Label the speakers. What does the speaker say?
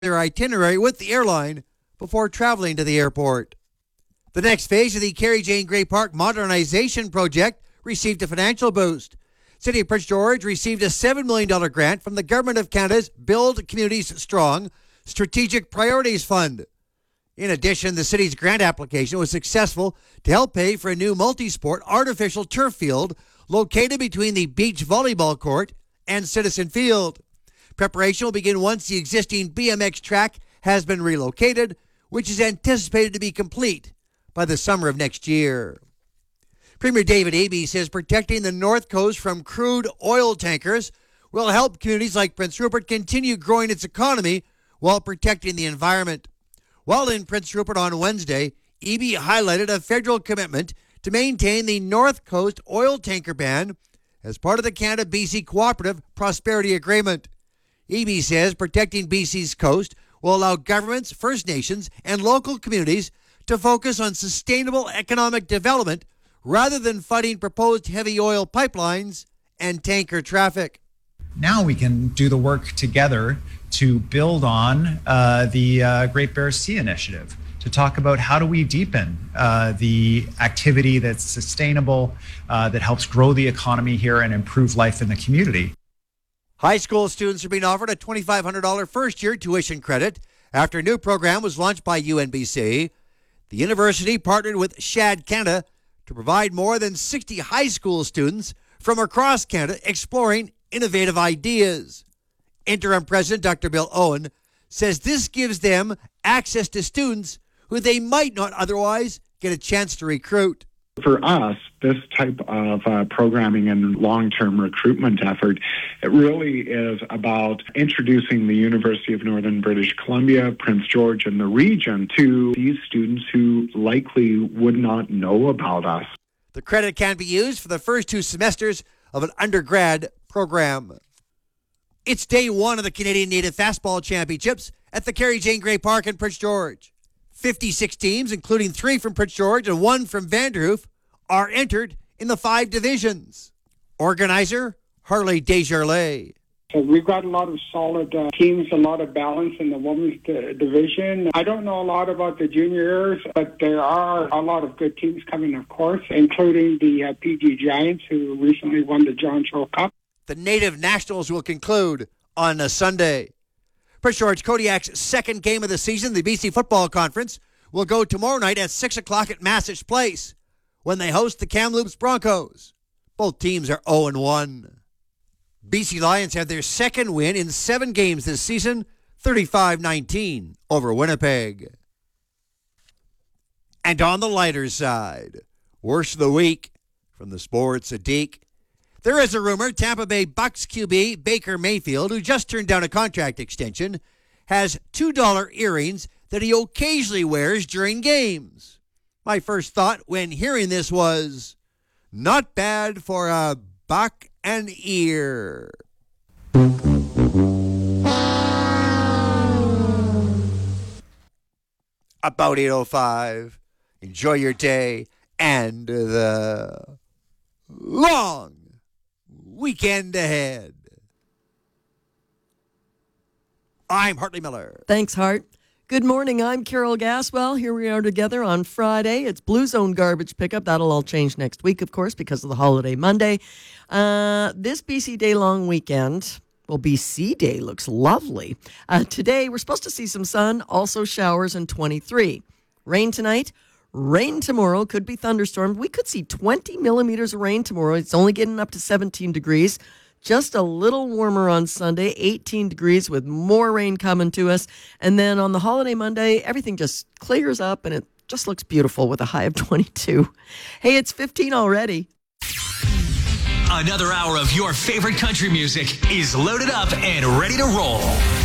Speaker 1: their itinerary with the airline before traveling to the airport. The next phase of the Carrie Jane Gray Park modernization project received a financial boost. City of Prince George received a $7 million grant from the Government of Canada's Build Communities Strong Strategic Priorities Fund. In addition, the city's grant application was successful to help pay for a new multi-sport artificial turf field located between the beach volleyball court and Citizen Field. Preparation will begin once the existing BMX track has been relocated, which is anticipated to be complete by the summer of next year. Premier David Eby says protecting the North Coast from crude oil tankers will help communities like Prince Rupert continue growing its economy while protecting the environment. While in Prince Rupert on Wednesday, Eby highlighted a federal commitment to maintain the North Coast oil tanker ban as part of the Canada-BC Cooperative Prosperity Agreement. Eby says protecting BC's coast will allow governments, First Nations, and local communities to focus on sustainable economic development rather than fighting proposed heavy oil pipelines and tanker traffic.
Speaker 2: Now we can do the work together to build on the Great Bear Sea Initiative, to talk about how do we deepen the activity that's sustainable, that helps grow the economy here and improve life in the community.
Speaker 1: High school students are being offered a $2,500 first-year tuition credit after a new program was launched by UNBC. The university partnered with Shad Canada to provide more than 60 high school students from across Canada exploring innovative ideas. Interim President Dr. Bill Owen says this gives them access to students who they might not otherwise get a chance to recruit.
Speaker 3: For us, this type of programming and long-term recruitment effort, it really is about introducing the University of Northern British Columbia, Prince George, and the region to these students who likely would not know about us.
Speaker 1: The credit can be used for the first 2 semesters of an undergrad program. It's day 1 of the Canadian Native Fastball Championships at the Carrie Jane Gray Park in Prince George. 56 teams, including 3 from Prince George and 1 from Vanderhoof, are entered in the 5 divisions. Organizer, Harley Desjardins.
Speaker 4: So we've got a lot of solid teams, a lot of balance in the women's division. I don't know a lot about the juniors, but there are a lot of good teams coming, of course, including the PG Giants, who recently won the John Show Cup.
Speaker 1: The Native Nationals will conclude on a Sunday. Prince George Kodiak's second game of the season, the BC Football Conference, will go tomorrow night at 6 o'clock at Massich Place when they host the Kamloops Broncos. Both teams are 0-1. BC Lions have their second win in 7 games this season, 35-19 over Winnipeg. And on the lighter side, worst of the week from the Sports Sadiq. There is a rumor Tampa Bay Bucks QB Baker Mayfield, who just turned down a contract extension, has $2 earrings that he occasionally wears during games. My first thought when hearing this was, not bad for a buck an ear. About 8:05. Enjoy your day and the long weekend ahead. I'm Hartley Miller.
Speaker 5: Thanks, Hart. Good morning. I'm Carol Gaswell. Here we are together on Friday. It's Blue Zone garbage pickup. That'll all change next week, of course, because of the holiday Monday. This BC Day long weekend, well, BC Day looks lovely. Today, we're supposed to see some sun, also showers, and 23. Rain tonight. Rain tomorrow, could be thunderstorms. We could see 20 millimeters of rain tomorrow. It's only getting up to 17 degrees. Just a little warmer on Sunday, 18 degrees with more rain coming to us. And then on the holiday Monday, everything just clears up and it just looks beautiful with a high of 22. Hey, it's 15 already.
Speaker 6: Another hour of your favorite country music is loaded up and ready to roll.